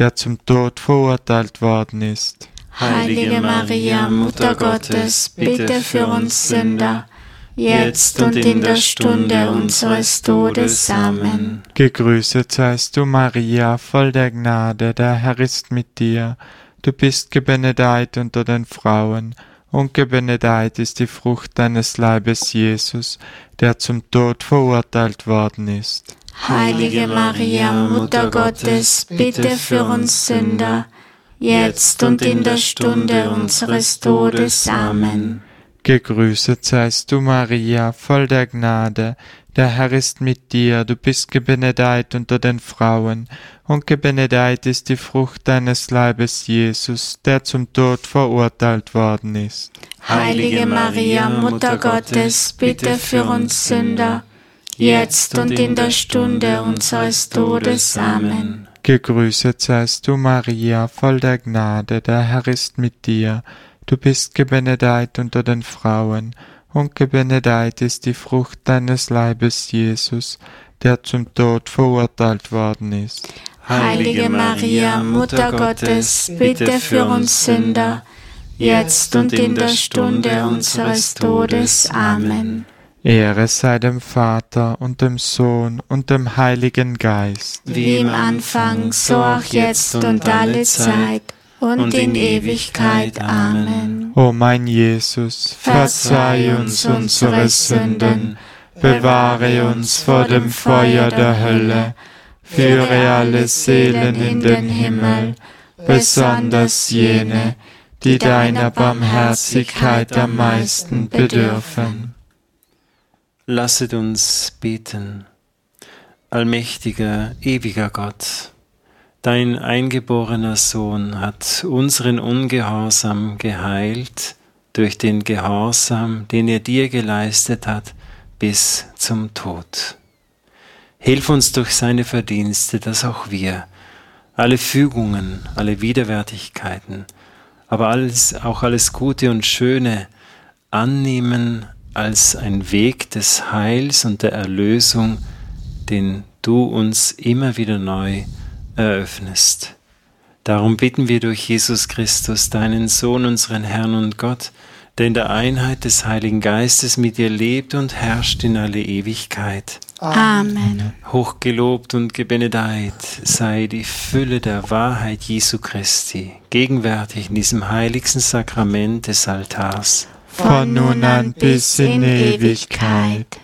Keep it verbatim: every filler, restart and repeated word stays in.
der zum Tod verurteilt worden ist. Heilige Maria, Mutter Gottes, bitte für uns Sünder, jetzt und in der Stunde unseres Todes. Amen. Gegrüßet seist du, Maria, voll der Gnade, der Herr ist mit dir. Du bist gebenedeit unter den Frauen, und gebenedeit ist die Frucht deines Leibes, Jesus, der zum Tod verurteilt worden ist. Heilige Maria, Mutter Gottes, bitte für uns Sünder, jetzt und in der Stunde unseres Todes. Amen. Gegrüßet seist du, Maria, voll der Gnade, der Herr ist mit dir, du bist gebenedeit unter den Frauen, und gebenedeit ist die Frucht deines Leibes, Jesus, der zum Tod verurteilt worden ist. Heilige Maria, Mutter Gottes, bitte für uns Sünder, jetzt und in der Stunde unseres Todes. Amen. Gegrüßet seist du, Maria, voll der Gnade, der Herr ist mit dir, du bist gebenedeit unter den Frauen, und gebenedeit ist die Frucht deines Leibes, Jesus, der zum Tod verurteilt worden ist. Heilige Maria, Mutter Gottes, bitte für uns Sünder, jetzt und in der Stunde unseres Todes. Amen. Ehre sei dem Vater und dem Sohn und dem Heiligen Geist. Wie im Anfang, so auch jetzt und alle Zeit und in Ewigkeit. Amen. O mein Jesus, verzeih uns unsere Sünden, bewahre uns vor dem Feuer der Hölle, führe alle Seelen in den Himmel, besonders jene, die deiner Barmherzigkeit am meisten bedürfen. Lasset uns beten. Allmächtiger, ewiger Gott, dein eingeborener Sohn hat unseren Ungehorsam geheilt durch den Gehorsam, den er dir geleistet hat, bis zum Tod. Hilf uns durch seine Verdienste, dass auch wir alle Fügungen, alle Widerwärtigkeiten, aber alles, auch alles Gute und Schöne annehmen als ein Weg des Heils und der Erlösung, den du uns immer wieder neu eröffnest. Darum bitten wir durch Jesus Christus, deinen Sohn, unseren Herrn und Gott, der in der Einheit des Heiligen Geistes mit dir lebt und herrscht in alle Ewigkeit. Amen. Hochgelobt und gebenedeit sei die Fülle der Wahrheit Jesu Christi, gegenwärtig in diesem heiligsten Sakrament des Altars, von nun an bis in Ewigkeit.